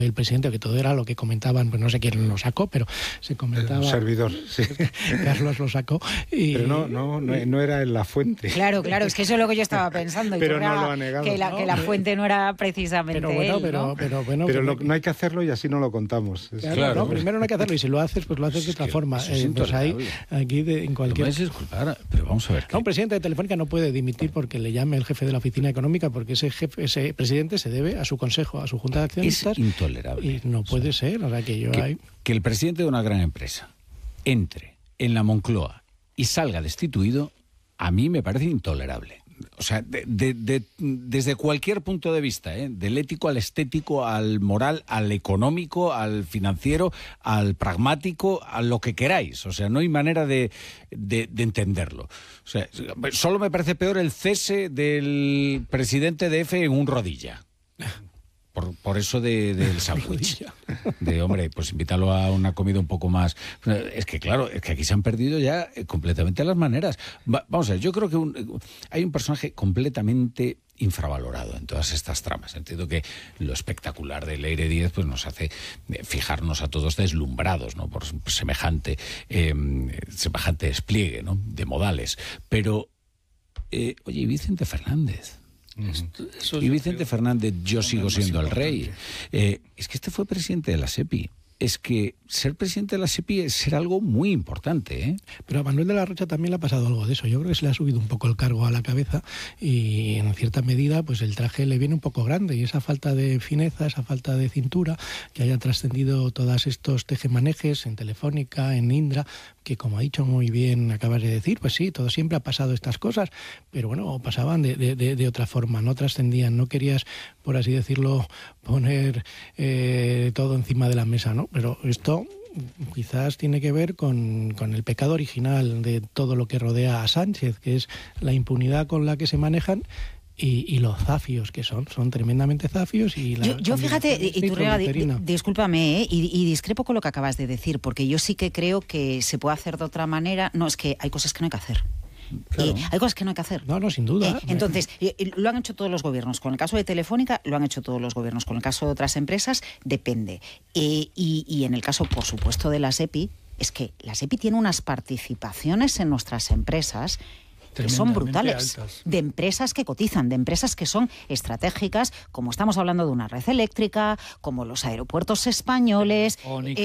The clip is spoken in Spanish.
el presidente, que todo era lo que comentaban, pues no sé quién lo sacó, pero se comentaba... Un servidor, sí. Carlos lo sacó. Pero no era en la fuente. Claro, es que eso es lo que yo estaba pensando. Pero no lo ha negado. Que la fuente no era precisamente Pero no hay que hacerlo y así no lo contamos. Claro. No, primero no hay que hacerlo, y si lo haces, pues lo haces de otra forma. Pues ahí, aquí en cualquier... No me disculpar, pero vamos a ver. Un presidente de Telefónica no puede dimitir porque le llame el jefe de la oficina económica, porque ese presidente se debe a su consejo, a su junta de accionistas. Es intolerable. Y no puede ser, o sea, que el presidente de una gran empresa entre en la Moncloa y salga destituido, a mí me parece intolerable. O sea, desde cualquier punto de vista, del ético al estético, al moral, al económico, al financiero, al pragmático, a lo que queráis. O sea, no hay manera de entenderlo. O sea, solo me parece peor el cese del presidente de EFE en un rodilla. Por eso del sándwich. Hombre, pues invítalo a una comida un poco más... Es que claro, es que aquí se han perdido ya completamente las maneras. Vamos a ver, yo creo que hay un personaje completamente infravalorado en todas estas tramas. Entiendo que lo espectacular de Leire Díez pues nos hace fijarnos a todos deslumbrados, ¿no?, por semejante despliegue, ¿no?, de modales. Pero, oye, Vicente Fernández... Y Vicente Fernández, yo sigo siendo el rey. Es que este fue presidente de la SEPI. Es que ser presidente de la SEPI es ser algo muy importante, ¿eh? Pero a Manuel de la Rocha también le ha pasado algo de eso. Yo creo que se le ha subido un poco el cargo a la cabeza y en cierta medida pues el traje le viene un poco grande, y esa falta de fineza, esa falta de cintura, que haya trascendido todos estos tejemanejes en Telefónica, en Indra, que como ha dicho muy bien, acabas de decir, pues sí, todo siempre ha pasado estas cosas, pero bueno, pasaban de otra forma, no trascendían, no querías, por así decirlo, poner todo encima de la mesa, ¿no? Pero esto quizás tiene que ver con el pecado original de todo lo que rodea a Sánchez, que es la impunidad con la que se manejan y los zafios que son tremendamente zafios. Y yo fíjate, Iturriaga, discúlpame, y discrepo con lo que acabas de decir, porque yo sí que creo que se puede hacer de otra manera. No, es que hay cosas que no hay que hacer. Claro. Hay cosas que no hay que hacer. No, sin duda. Entonces, lo han hecho todos los gobiernos. Con el caso de Telefónica, lo han hecho todos los gobiernos. Con el caso de otras empresas, depende. Y en el caso, por supuesto, de la SEPI, es que la SEPI tiene unas participaciones en nuestras empresas que son brutales, altas. De empresas que cotizan, de empresas que son estratégicas, como estamos hablando de una red eléctrica, como los aeropuertos españoles...